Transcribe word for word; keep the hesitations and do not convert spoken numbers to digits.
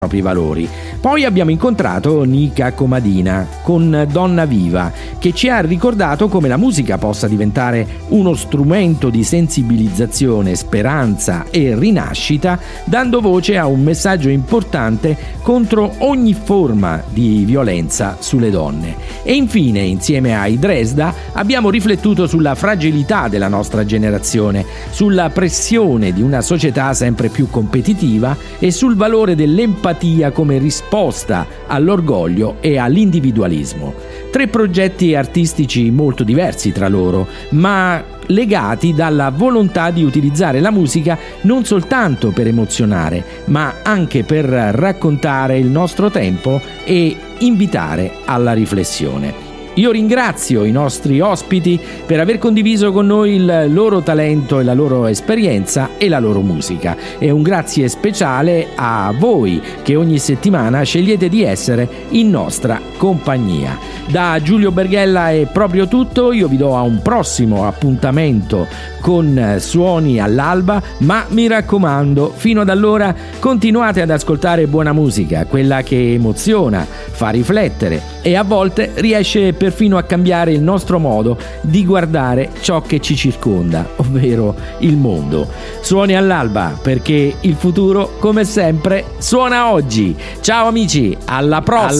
propri valori. Poi abbiamo incontrato Nica Comadina con Donna Viva, che ci ha ricordato come la musica possa diventare uno strumento di sensibilizzazione, speranza e rinascita, dando voce a un messaggio importante contro ogni forma di violenza sulle donne. E infine, insieme ai Dresda, abbiamo riflettuto sulla fragilità della nostra generazione, sulla pressione di una società sempre più competitiva e sul valore dell'empatia come risposta all'orgoglio e all'individualismo. Tre progetti artistici molto diversi tra loro, ma legati dalla volontà di utilizzare la musica non soltanto per emozionare, ma anche per raccontare il nostro tempo e invitare alla riflessione. Io ringrazio i nostri ospiti per aver condiviso con noi il loro talento e la loro esperienza e la loro musica, e un grazie speciale a voi che ogni settimana scegliete di essere in nostra compagnia. Da Giulio Berghella è proprio tutto, io vi do a un prossimo appuntamento con Suoni all'Alba, ma mi raccomando, fino ad allora continuate ad ascoltare buona musica, quella che emoziona, fa riflettere e a volte riesce perfino a cambiare il nostro modo di guardare ciò che ci circonda, ovvero il mondo. Suoni all'alba, perché il futuro, come sempre, suona oggi. Ciao amici, alla prossima!